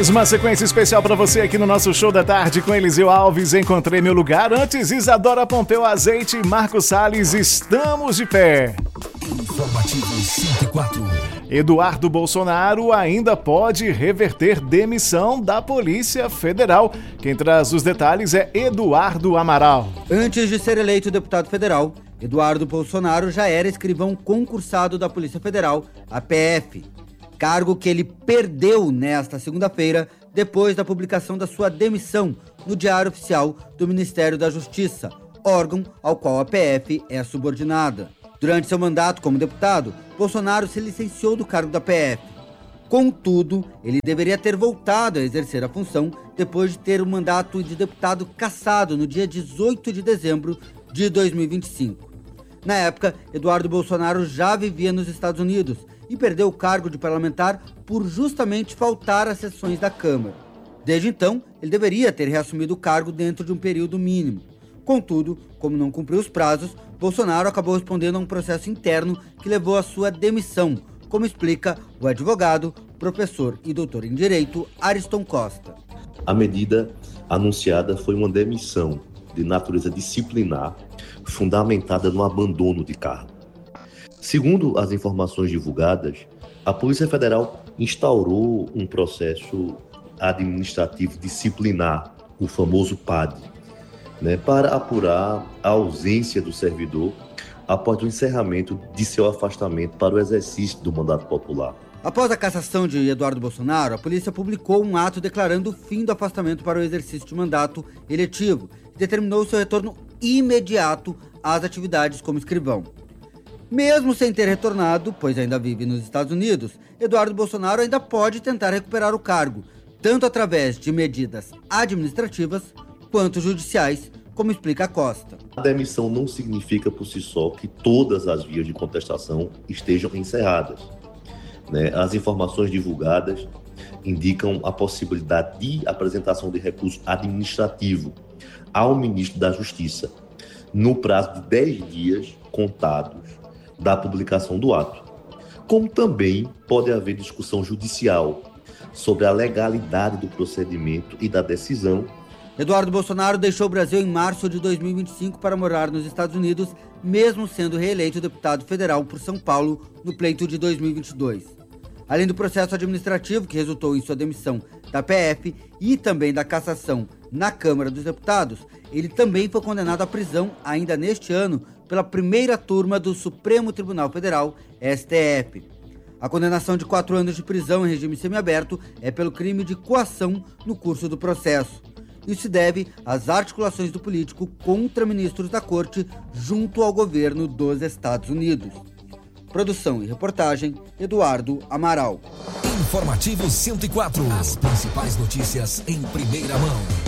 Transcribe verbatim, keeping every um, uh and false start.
Mais uma sequência especial para você aqui no nosso Show da Tarde com Eliseu Alves. Encontrei meu lugar. Antes, Isadora Pompeu Azeite e Marcos Salles. Estamos de pé. Informativo cento e quatro. Eduardo Bolsonaro ainda pode reverter demissão da Polícia Federal. Quem traz os detalhes é Eduardo Amaral. Antes de ser eleito deputado federal, Eduardo Bolsonaro já era escrivão concursado da Polícia Federal, a P F. Cargo que ele perdeu nesta segunda-feira, depois da publicação da sua demissão no Diário Oficial do Ministério da Justiça, órgão ao qual a P F é subordinada. Durante seu mandato como deputado, Bolsonaro se licenciou do cargo da P F. Contudo, ele deveria ter voltado a exercer a função depois de ter o mandato de deputado cassado no dia dezoito de dezembro de dois mil e vinte e cinco. Na época, Eduardo Bolsonaro já vivia nos Estados Unidos e perdeu o cargo de parlamentar por justamente faltar às sessões da Câmara. Desde então, ele deveria ter reassumido o cargo dentro de um período mínimo. Contudo, como não cumpriu os prazos, Bolsonaro acabou respondendo a um processo interno que levou à sua demissão, como explica o advogado, professor e doutor em Direito, Ariston Costa. A medida anunciada foi uma demissão de natureza disciplinar, fundamentada no abandono de cargo. Segundo as informações divulgadas, a Polícia Federal instaurou um processo administrativo disciplinar, o famoso P A D, né, para apurar a ausência do servidor após o encerramento de seu afastamento para o exercício do mandato popular. Após a cassação de Eduardo Bolsonaro, a polícia publicou um ato declarando o fim do afastamento para o exercício de mandato eletivo e determinou seu retorno imediato às atividades como escrivão. Mesmo sem ter retornado, pois ainda vive nos Estados Unidos, Eduardo Bolsonaro ainda pode tentar recuperar o cargo, tanto através de medidas administrativas quanto judiciais, como explica Costa. A demissão não significa por si só que todas as vias de contestação estejam encerradas, né? As informações divulgadas indicam a possibilidade de apresentação de recurso administrativo ao ministro da Justiça, no prazo de dez dias contados da publicação do ato. Como também pode haver discussão judicial sobre a legalidade do procedimento e da decisão. Eduardo Bolsonaro deixou o Brasil em março de dois mil e vinte e cinco para morar nos Estados Unidos, mesmo sendo reeleito deputado federal por São Paulo no pleito de dois mil e vinte e dois. Além do processo administrativo que resultou em sua demissão da P F e também da cassação na Câmara dos Deputados, ele também foi condenado à prisão ainda neste ano pela primeira turma do Supremo Tribunal Federal, S T F. A condenação de quatro anos de prisão em regime semiaberto é pelo crime de coação no curso do processo. Isso se deve às articulações do político contra ministros da Corte junto ao governo dos Estados Unidos. Produção e reportagem, Eduardo Amaral. Informativo cento e quatro. As principais notícias em primeira mão.